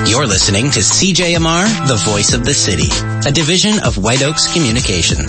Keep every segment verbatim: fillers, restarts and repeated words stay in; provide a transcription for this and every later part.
You're listening to C J M R, the voice of the city, a division of White Oaks Communications.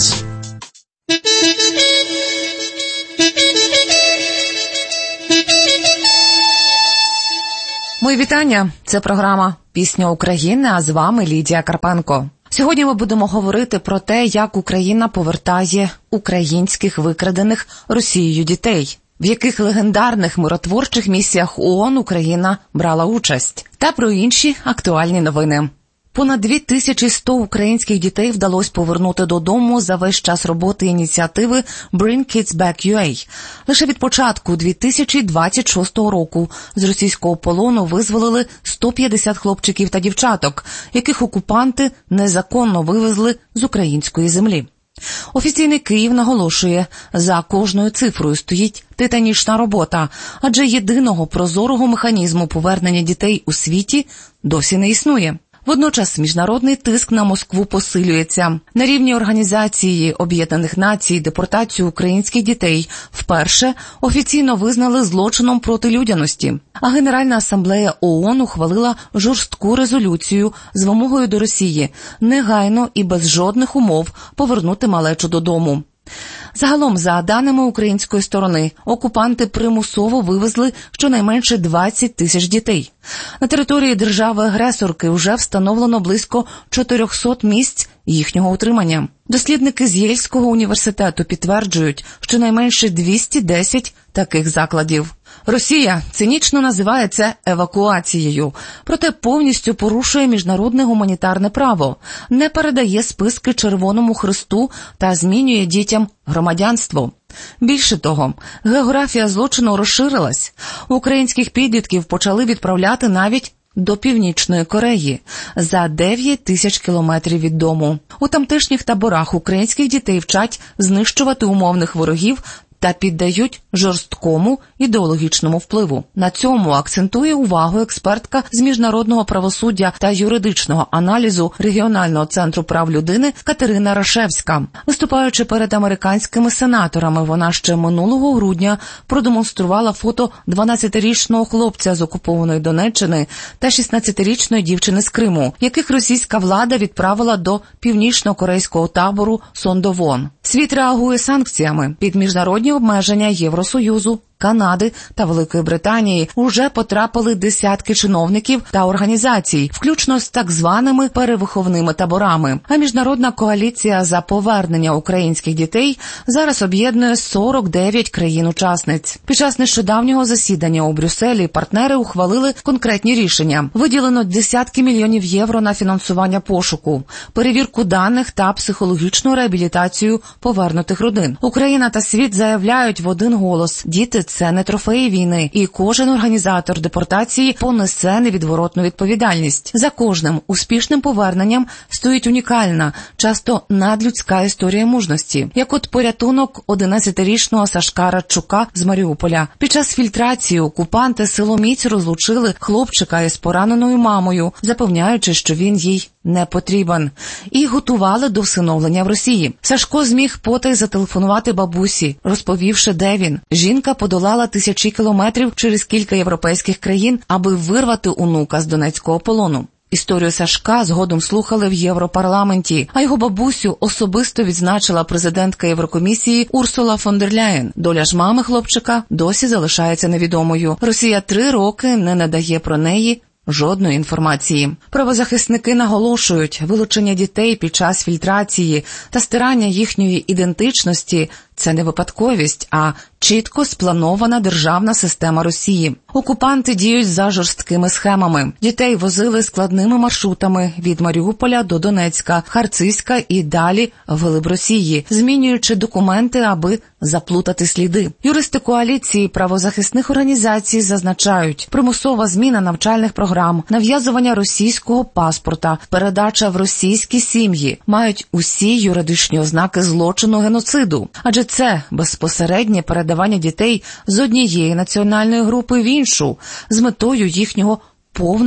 Мої вітання. Це програма «Пісня України», а з вами Лідія Карпенко. Сьогодні ми будемо говорити про те, як Україна повертає українських викрадених Росією дітей, в яких легендарних миротворчих місіях ООН Україна брала участь, та про інші актуальні новини. Понад дві тисячі сто українських дітей вдалося повернути додому за весь час роботи ініціативи Bring Kids Back ю ей. Лише від початку дві тисячі двадцять шостого року з російського полону визволили сто п'ятдесят хлопчиків та дівчаток, яких окупанти незаконно вивезли з української землі. Офіційний Київ наголошує, за кожною цифрою стоїть титанічна робота, адже єдиного прозорого механізму повернення дітей у світі досі не існує. Водночас міжнародний тиск на Москву посилюється. На рівні Організації Об'єднаних Націй депортацію українських дітей вперше офіційно визнали злочином проти людяності. А Генеральна асамблея ООН ухвалила жорстку резолюцію з вимогою до Росії негайно і без жодних умов повернути малечу додому. Загалом, за даними української сторони, окупанти примусово вивезли щонайменше двадцять тисяч дітей. На території держави-агресорки вже встановлено близько чотирьохсот місць їхнього утримання. Дослідники з Єльського університету підтверджують, що найменше двісті десять таких закладів. Росія цинічно називає це евакуацією, проте повністю порушує міжнародне гуманітарне право, не передає списки Червоному Хресту та змінює дітям громадянство. Більше того, географія злочину розширилась. Українських підлітків почали відправляти навіть до Північної Кореї, за дев'ять тисяч кілометрів від дому. У тамтешніх таборах українських дітей вчать знищувати умовних ворогів та піддають жорсткому ідеологічному впливу. На цьому акцентує увагу експертка з міжнародного правосуддя та юридичного аналізу Регіонального центру прав людини Катерина Рашевська. Виступаючи перед американськими сенаторами, вона ще минулого грудня продемонструвала фото дванадцятирічного хлопця з окупованої Донеччини та шістнадцятирічної дівчини з Криму, яких російська влада відправила до північно-корейського табору Сондовон. Світ реагує санкціями. Під міжнародні обмеження Євросоюзу, Канади та Великої Британії уже потрапили десятки чиновників та організацій, включно з так званими перевиховними таборами. А міжнародна коаліція за повернення українських дітей зараз об'єднує сорок дев'ять країн-учасниць. Під час нещодавнього засідання у Брюсселі партнери ухвалили конкретні рішення. Виділено десятки мільйонів євро на фінансування пошуку, перевірку даних та психологічну реабілітацію повернутих родин. Україна та світ заявляють в один голос: діти – це не трофеї війни, і кожен організатор депортації понесе невідворотну відповідальність. За кожним успішним поверненням стоїть унікальна, часто надлюдська історія мужності, як от порятунок одинадцятирічного Сашка Радчука з Маріуполя. Під час фільтрації окупанти силоміць розлучили хлопчика із пораненою мамою, запевняючи, що він їй не потрібен, і готували до всиновлення в Росії. Сашко зміг потай зателефонувати бабусі, розповівши, де він. Жінка подолала тисячі кілометрів через кілька європейських країн, аби вирвати онука з донецького полону. Історію Сашка згодом слухали в Європарламенті, а його бабусю особисто відзначила президентка Єврокомісії Урсула фон дер Ляєн. Доля ж мами хлопчика досі залишається невідомою. Росія три роки не надає про неї жодної інформації. Правозахисники наголошують, вилучення дітей під час фільтрації та стирання їхньої ідентичності – це не випадковість, а чітко спланована державна система Росії. Окупанти діють за жорсткими схемами. Дітей возили складними маршрутами від Маріуполя до Донецька, Харциська і далі вели в Росії, змінюючи документи, аби заплутати сліди. Юристи коаліції правозахисних організацій зазначають, примусова зміна навчальних програм, нав'язування російського паспорта, передача в російські сім'ї мають усі юридичні ознаки злочину геноциду. Адже це безпосереднє передавання дітей з однієї національної групи в іншу з метою їхнього повного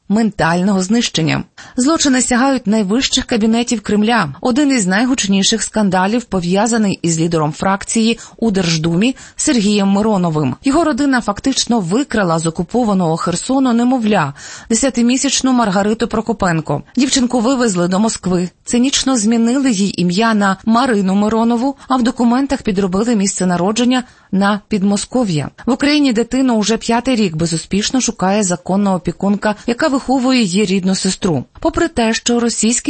ментального знищення. Злочини сягають найвищих кабінетів Кремля. Один із найгучніших скандалів пов'язаний із лідером фракції у Держдумі Сергієм Мироновим. Його родина фактично викрала з окупованого Херсону немовля, десятимісячну Маргариту Прокопенко. Дівчинку вивезли до Москви, цинічно змінили їй ім'я на Марину Миронову, а в документах підробили місце народження на Підмосков'я. В Україні дитину уже п'ятий рік безуспішно шукає законна опікунка, яка виховує її рідну сестру. Попри те, що російський